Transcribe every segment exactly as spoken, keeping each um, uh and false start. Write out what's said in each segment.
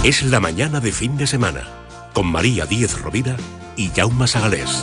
Es la mañana de fin de semana, con María Díez Rovira y Jaume Sagalés.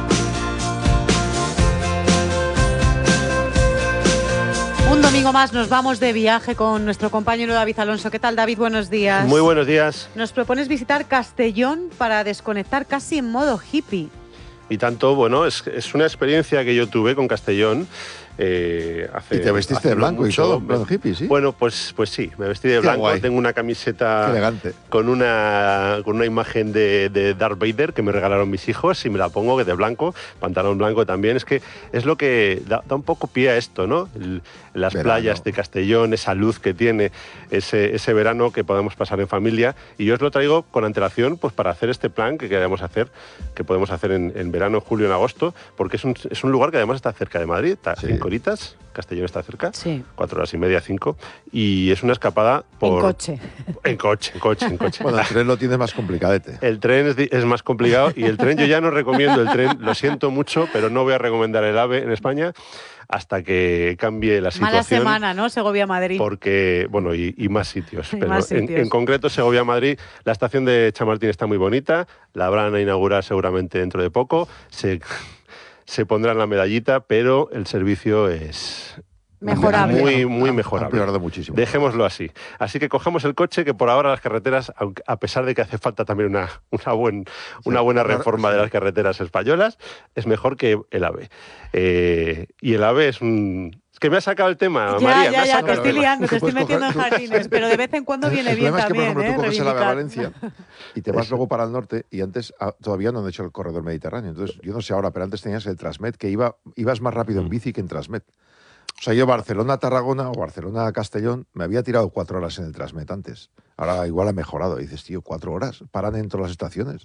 Un domingo más nos vamos de viaje con nuestro compañero David Alonso. ¿Qué tal, David? Buenos días. Muy buenos días. Nos propones visitar Castellón para desconectar casi en modo hippie. Y tanto, bueno, es, es una experiencia que yo tuve con Castellón. Eh, hace, y te vestiste de blanco mucho, y todo, en plan hippie, ¿sí? Bueno, pues, pues sí, me vestí de Qué blanco. guay. Tengo una camiseta elegante. Con, una, con una imagen de, de Darth Vader que me regalaron mis hijos y me la pongo de blanco, pantalón blanco también. Es que es lo que da, da un poco pie a esto, ¿no? El, las verano. Playas de Castellón, esa luz que tiene, ese, ese verano que podemos pasar en familia. Y yo os lo traigo con antelación pues para hacer este plan que queremos hacer, que podemos hacer en, en verano, julio, en agosto, porque es un, es un lugar que además está cerca de Madrid, está sí. cinco horitas. Castellón está cerca, sí. cuatro horas y media, cinco, y es una escapada por... En coche. En coche, en coche, en coche. Bueno, el tren lo tienes más complicadete. El tren es, es más complicado y el tren, yo ya no recomiendo el tren, lo siento mucho, pero no voy a recomendar el AVE en España hasta que cambie la situación. Mala semana, ¿no? Segovia-Madrid. Porque, bueno, y, y más sitios. Y pero más en, sitios. en concreto, Segovia-Madrid, la estación de Chamartín está muy bonita, la van a inaugurar seguramente dentro de poco, se, se pondrán la medallita, pero el servicio es... Mejorable. Muy, muy mejorable. Ha empeorado muchísimo. Dejémoslo así. Así que cojamos el coche, que por ahora las carreteras, aunque, a pesar de que hace falta también una, una, buen, una sí, buena claro, reforma sí. de las carreteras españolas, es mejor que el AVE. Eh, y el AVE es un... Es que me ha sacado el tema, ya, María. Ya, me ha ya, sacado te estoy el tema. liando, te estoy puedes metiendo coger, en jardines, pero de vez en cuando viene el bien problema también, es que, por ejemplo, ¿eh? tú coges el AVE a Reivindicar. Valencia y te vas luego para el norte y antes ah, todavía no han hecho el corredor mediterráneo. Entonces, yo no sé ahora, pero antes tenías el Transmed, que iba, ibas más rápido en bici que en Transmed. O sea, yo Barcelona-Tarragona o Barcelona-Castellón me había tirado cuatro horas en el Transmed antes. Ahora igual ha mejorado. Y dices, tío, cuatro horas, paran en todas las estaciones.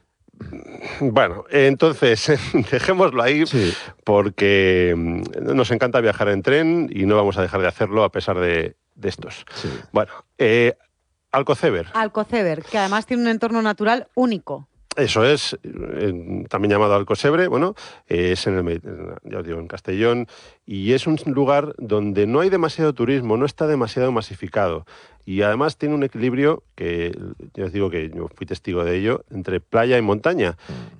Bueno, entonces dejémoslo ahí sí. porque nos encanta viajar en tren y no vamos a dejar de hacerlo a pesar de, de estos. Sí. Bueno, eh, Alcoceber. Alcoceber, que además tiene un entorno natural único. Eso es, eh, también llamado Alcocebre, bueno, eh, es en el, ya os digo, en Castellón, y es un lugar donde no hay demasiado turismo, no está demasiado masificado, y además tiene un equilibrio que, ya os digo que yo fui testigo de ello, entre playa y montaña,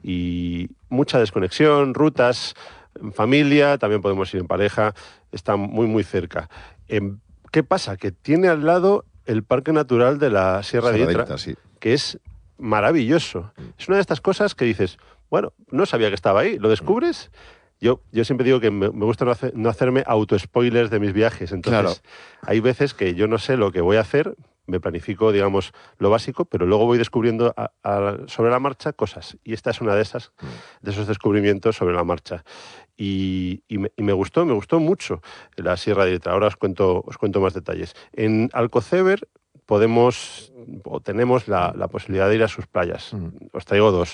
y mucha desconexión, rutas, en familia, también podemos ir en pareja, está muy, muy cerca. Eh, ¿Qué pasa? Que tiene al lado el Parque Natural de la Sierra de Hitra, sí. que es maravilloso. Es una de estas cosas que dices, bueno, no sabía que estaba ahí, ¿lo descubres? Yo, yo siempre digo que me, me gusta no, hacer, no hacerme auto-spoilers de mis viajes, entonces claro. hay veces que yo no sé lo que voy a hacer, me planifico, digamos, lo básico, pero luego voy descubriendo a, a, sobre la marcha cosas, y esta es una de esas, de esos descubrimientos sobre la marcha. Y, y, me, y me gustó, me gustó mucho la Sierra de Hitra. Ahora os cuento, os cuento más detalles. En Alcoceber podemos o tenemos la, la posibilidad de ir a sus playas. Mm. Os traigo dos.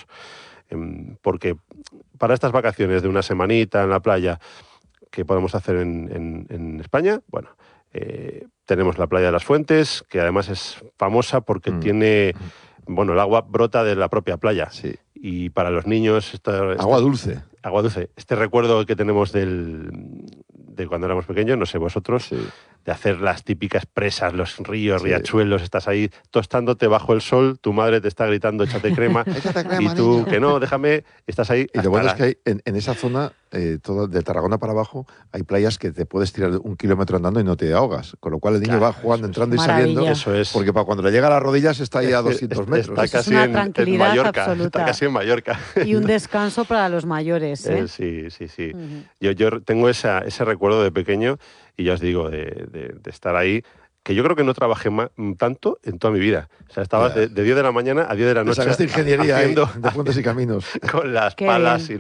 Porque para estas vacaciones de una semanita en la playa que podemos hacer en, en, en España, bueno, eh, tenemos la playa de las Fuentes, que además es famosa porque mm. tiene, bueno, el agua brota de la propia playa. Sí. Y para los niños... Esta, esta, agua dulce. Agua dulce. Este recuerdo que tenemos del, de cuando éramos pequeños, no sé vosotros, sí. de hacer las típicas presas, los ríos, sí. riachuelos, estás ahí tostándote bajo el sol, tu madre te está gritando, échate crema, échate crema y tú, niño. que no, déjame, estás ahí. Y lo bueno la... es que hay, en, en esa zona, eh, todo, de Tarragona para abajo, hay playas que te puedes tirar un kilómetro andando y no te ahogas, con lo cual el niño claro, va jugando, entrando y saliendo, eso es. porque para cuando le llega a las rodillas está ahí a doscientos metros. Está casi es una en, tranquilidad en Mallorca, absoluta. Está casi en Mallorca. Y un descanso para los mayores, ¿eh? Eh, sí, sí, sí. Uh-huh. Yo, yo tengo esa, ese recuerdo de pequeño y ya os digo, de, de, de estar ahí, que yo creo que no trabajé más, tanto en toda mi vida. O sea, estaba yeah. de, de diez de la mañana a diez de la noche. Sacaste ingeniería haciendo, ahí, de puentes y caminos. Con las Qué palas bien. y